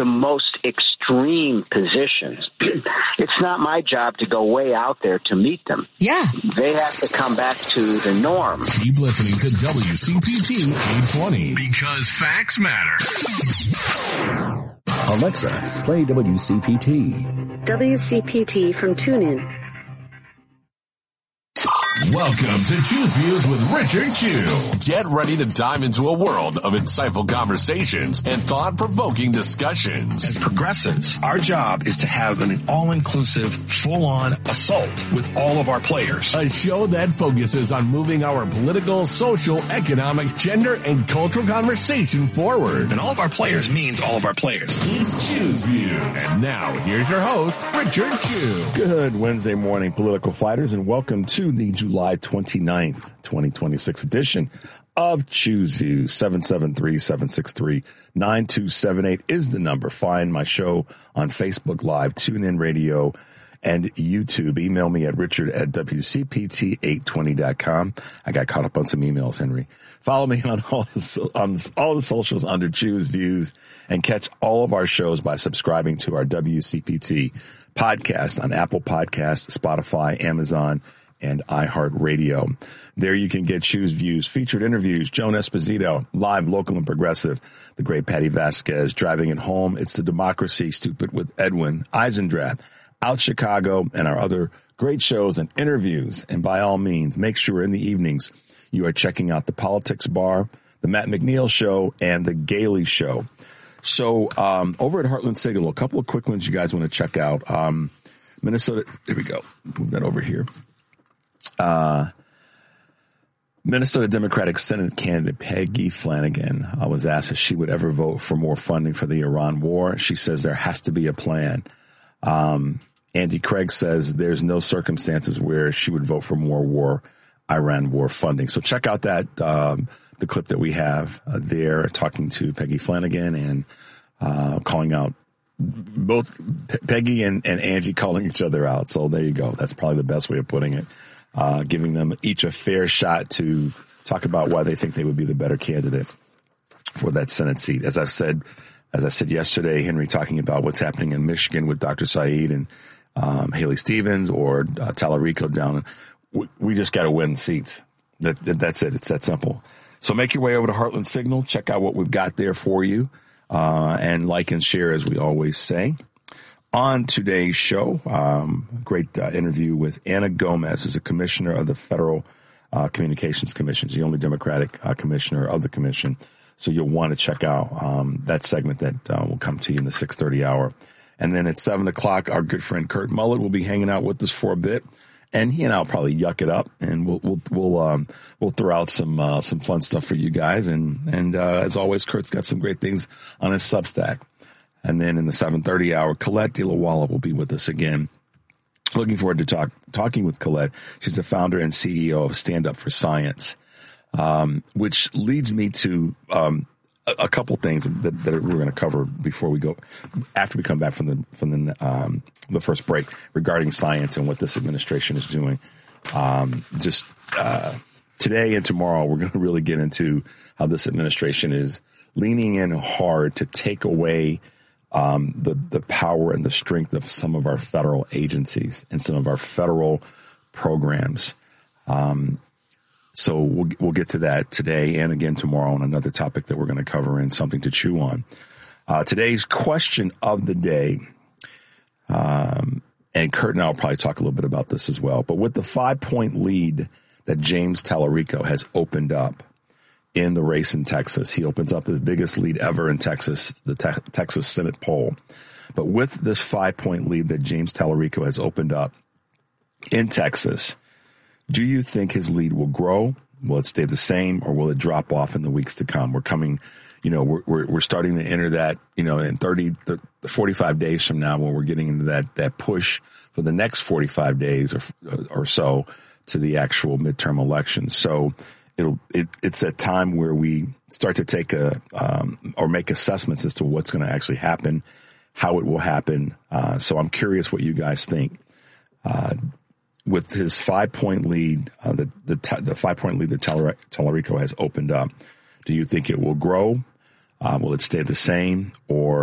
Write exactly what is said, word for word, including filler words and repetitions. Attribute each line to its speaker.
Speaker 1: the most extreme positions. It's not my job to go way out there to meet them.
Speaker 2: Yeah.
Speaker 1: They have to come back to the norm.
Speaker 3: Keep listening to W C P T eight twenty because facts matter.
Speaker 4: Alexa, play W C P T.
Speaker 5: W C P T from TuneIn.
Speaker 3: Welcome to Choose Views with Richard Chew.
Speaker 6: Get ready to dive into a world of insightful conversations and thought-provoking discussions.
Speaker 7: As progressives, our job is to have an all-inclusive, full-on assault with all of our players.
Speaker 3: A show that focuses on moving our political, social, economic, gender, and cultural conversation forward.
Speaker 7: And all of our players means all of our players.
Speaker 3: It's Choose Views. And now, here's your host, Richard Chew.
Speaker 8: Good Wednesday morning, political fighters, and welcome to the July twenty-ninth, twenty twenty-six edition of Choose Views. Seven seven three, seven six three, nine two seven eight is the number. Find my show on Facebook Live, TuneIn Radio, and YouTube. Email me at richard at W C P T eight twenty dot com. I got caught up on some emails, Henry. Follow me on all the, on all the socials under Choose Views and catch all of our shows by subscribing to our W C P T podcast on Apple Podcasts, Spotify, Amazon, and iHeartRadio. There you can get Choose Views, featured interviews, Joan Esposito, live, local, and progressive, the great Patty Vasquez, driving it home. It's the Democracy Stupid with Edwin Eisendrath, Out Chicago, and our other great shows and interviews. And by all means, make sure in the evenings you are checking out the Politics Bar, the Matt McNeil Show, and the Gailey Show. So um, over at Heartland Signal, a couple of quick ones you guys want to check out. Um, Minnesota, there we go. Move that over here. Uh, Minnesota Democratic Senate candidate Peggy Flanagan uh, was asked if she would ever vote for more funding for the Iran war. She says there has to be a plan. Um, Andy Craig says there's no circumstances where she would vote for more war, Iran war funding. So check out that, um, the clip that we have uh, there talking to Peggy Flanagan and, uh, calling out both P- Peggy and, and Angie calling each other out. So there you go. That's probably the best way of putting it. Uh, giving them each a fair shot to talk about why they think they would be the better candidate for that Senate seat. As I've said, as I said yesterday, Henry, talking about what's happening in Michigan with Doctor Saeed and um, Haley Stevens or uh, Tallarico down. We, we just got to win seats. That, that, that's it. It's that simple. So make your way over to Heartland Signal. Check out what we've got there for you, uh, and like and share, as we always say. On today's show, um, great uh, interview with Anna Gomez, who's a commissioner of the Federal uh, Communications Commission. She's the only Democratic uh, commissioner of the commission. So you'll want to check out um, that segment that uh, will come to you in the six thirty hour. And then at seven o'clock, our good friend Kurt Mullett will be hanging out with us for a bit. And he and I will probably yuck it up, and we'll we'll we'll um, we'll throw out some uh, some fun stuff for you guys. And and uh, as always, Kurt's got some great things on his Substack. And then in the seven thirty hour, Colette DeLawala will be with us again. Looking forward to talk, talking with Colette. She's the founder and C E O of Stand Up for Science, um, which leads me to um, a, a couple things that, that we're going to cover before we go, after we come back from the from the um, the first break regarding science and what this administration is doing. Um, just uh, today and tomorrow, we're going to really get into how this administration is leaning in hard to take away Um, the, the power and the strength of some of our federal agencies and some of our federal programs. Um, so we'll, we'll get to that today and again tomorrow on another topic that we're going to cover and something to chew on. Uh, today's question of the day, um, and Kurt and I will probably talk a little bit about this as well, but with the five point lead that James Tallarico has opened up in the race in Texas. He opens up his biggest lead ever in Texas, the te- Texas Senate poll. But with this five-point lead that James Tallarico has opened up in Texas, do you think his lead will grow? Will it stay the same, or will it drop off in the weeks to come? We're coming, you know, we're we're, we're starting to enter that, you know, in thirty, forty-five days from now, when we're getting into that that push for the next forty-five days or or so to the actual midterm elections. So It'll, it, it's a time where we start to take a, um, or make assessments as to what's going to actually happen, how it will happen. Uh, so I'm curious what you guys think. Uh, with his five point lead, uh, the, the, the five point lead that Tallarico has opened up, do you think it will grow? Uh, will it stay the same, or